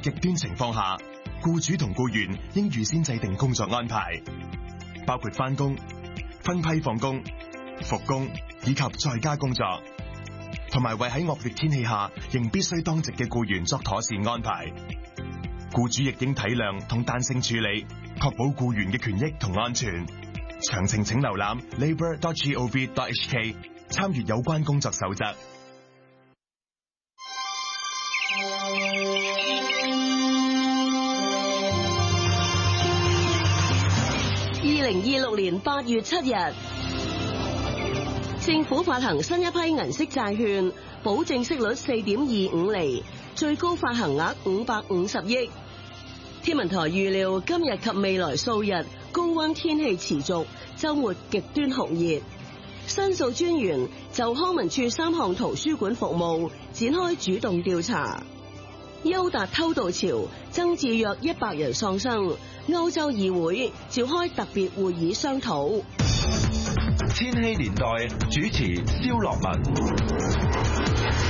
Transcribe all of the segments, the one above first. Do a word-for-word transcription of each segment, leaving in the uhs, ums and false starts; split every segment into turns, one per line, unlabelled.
極端情況下，僱主同僱員應預先制定工作安排，包括返工、分批放工、復工以及在家工作，同埋為喺惡劣天氣下仍必須當值嘅僱員作妥善安排。僱主亦應體諒同彈性處理，確保僱員嘅權益同安全。詳情請瀏覽 labour dot gov dot h k 參閱有關工作守則。
二零二六年八月七日，政府發行新一批銀色債券，保證息率四點二五厘，最高發行額五百五十億。天文台預料今日及未來數日高溫天氣持續，週末極端酷熱。申訴專員就康文署三項圖書館服務展開主動調查。優達偷渡潮增至約一百人喪生，歐洲議會召開特別會議商討。
千禧年代主持蕭樂文。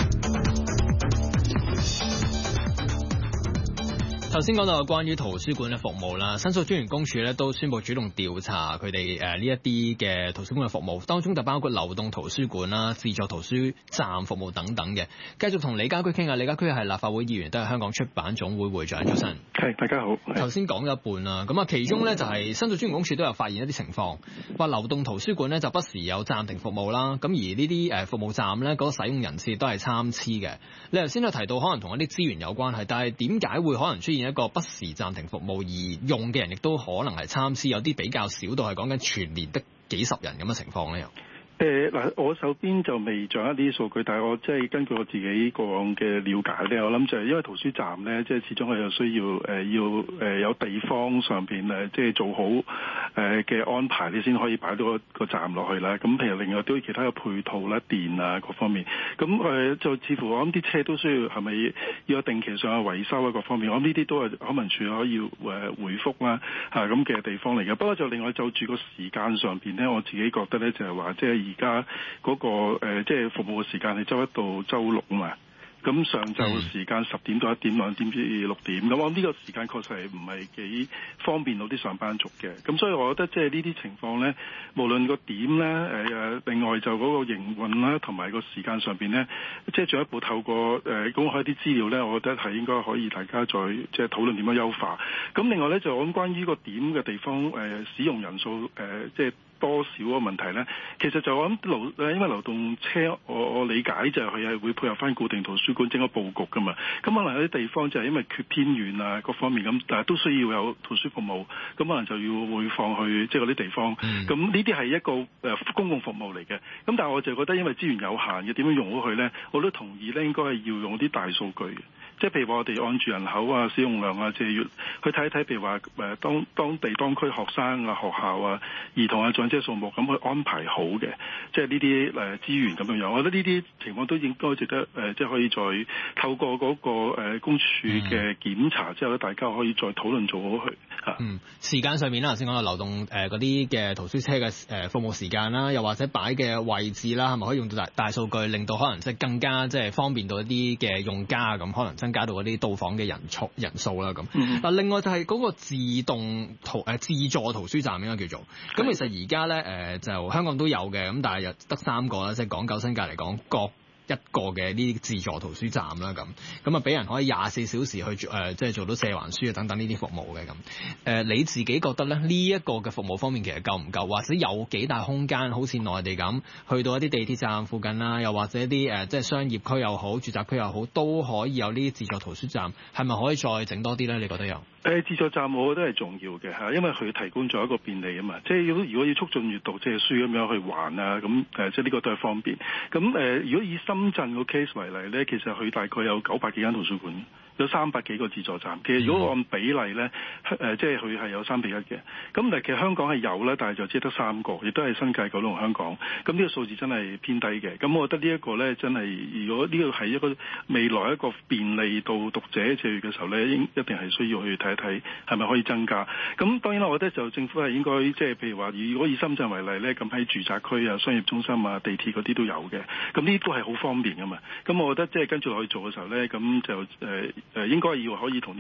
頭先講到關於圖書館嘅服務啦，申訴專員公署咧都宣布主動調查佢哋誒呢一啲嘅圖書館嘅服務，當中就包括流動圖書館啦、自助圖書站服務等等嘅。繼續同李家駒傾下，李家駒係立法會議員，都係香港出版總會會長。早晨，
係大家好。
頭先講咗一半啦，咁啊其中咧就係申訴專員公署都有發現一啲情況，話流動圖書館咧就不時有暫停服務啦，咁而呢啲誒服務站咧嗰個使用人次都係參差嘅。你頭先有提到可能同一啲資源有關係，但係點解會可能出現一個不時暫停服務，而用嘅人亦都可能係參差，有啲比較少到係講緊全年得幾十人咁嘅情況咧？
誒嗱，我手邊就未掌握啲數據，但係我即係根據我自己過往嘅了解咧，我諗就係因為圖書站咧，即係始終係有需要誒要誒有地方上邊誒即係做好誒嘅安排，你先可以擺到個站落去啦。咁譬如另外都其他嘅配套啦、電啊各方面，咁誒就似乎我諗啲車都需要係咪要有定期上嘅維修啊各方面，我諗呢啲都係康文署可以誒回覆啦嚇咁嘅地方嚟嘅。不過就另外就住個時間上邊咧，我自己覺得咧就係話即係。而家嗰個誒即係服務嘅時間係週一到週六啊嘛，咁上晝時間十點到一點、兩點至六點，咁我呢個時間確實係唔係幾方便到啲上班族嘅，咁所以我覺得即係呢啲情況咧，無論個點咧誒誒，另外就嗰個營運啦，同埋個時間上邊咧，即係進一步透過誒公開啲資料咧，我覺得係應該可以大家再即係討論點樣優化。咁另外咧就講關於個點嘅地方誒使用人數誒即係。多少個問題咧？其實就我諗流誒，因為流動車，我我理解就係佢係會配合翻固定圖書館整個佈局噶嘛。咁可能有啲地方就係因為缺偏遠啊，各方面咁，但係都需要有圖書服務，咁可能就要會放去即係嗰啲地方。咁呢啲係一個誒公共服務嚟嘅。咁但係我就覺得因為資源有限嘅，點樣用好佢咧？我都同意咧，應該係要用啲大數據嘅。即係譬如話我哋按住人口啊、使用量啊，即係要去睇一睇，譬如話誒當當地當區學生啊、學校啊、兒童啊、長者數目咁去安排好嘅，即係呢啲誒資源咁樣樣。我覺得呢啲情況都應該值得誒，即係可以再透過嗰個誒公署嘅檢查之後咧，大家可以再討論做好佢嚇。
嗯，時間上面啦，頭先講到流動誒嗰啲嘅圖書車嘅誒服務時間啦，又或者擺嘅位置啦，係咪可以用到大大數據，令到可能即係更加即係方便到一啲嘅用家咁，可能增加到嗰啲到訪嘅人數人數啦咁。嗱、嗯，另外就係嗰個自動圖誒、呃、自助圖書站應該叫做。咁其實而家咧誒就香港都有嘅，咁但係又得三個啦，即係港九新界嚟講各一個嘅呢啲自助圖書站啦咁，咁啊俾人可以廿四小時去誒、呃、即係做到借還書啊等等呢啲服務嘅咁。誒、呃、你自己覺得咧呢一、這個嘅服務方面其實夠唔夠，或者有幾大空間？好似內地咁，去到一啲地鐵站附近啦，又或者一啲誒、呃、即係商業區又好、住宅區又好，都可以有呢啲自助圖書站，係咪可以再整多啲咧？你覺得有？
誒自助站我覺得係重要嘅嚇，因為佢提供咗一個便利啊嘛，即係如果如果要促進閱讀，借書咁樣去還啊，咁誒即係呢個都係方便。咁誒、呃、如果以深圳個 case 為例咧，其實佢大概有九百幾間圖書館，有三百幾個自助站。其實如果按比例咧，誒、呃、即係佢係有三比一嘅。咁但係其實香港係有咧，但係就只得三個，亦都係新界、九龍、香港。咁呢個數字真係偏低嘅。咁我覺得呢一個咧真係，如果呢個係一個未來一個便利到讀者借閱嘅時候咧，應一定係需要去睇。睇係咪可以增加？咁當然啦，我覺得就政府係應該即係譬如話，如果以深圳為例咧，咁喺住宅區啊、商業中心啊、地鐵嗰啲都有嘅。咁呢啲都係好方便噶嘛。咁我覺得即係跟住落去做嘅時候咧，咁就誒誒、呃、應該要可以同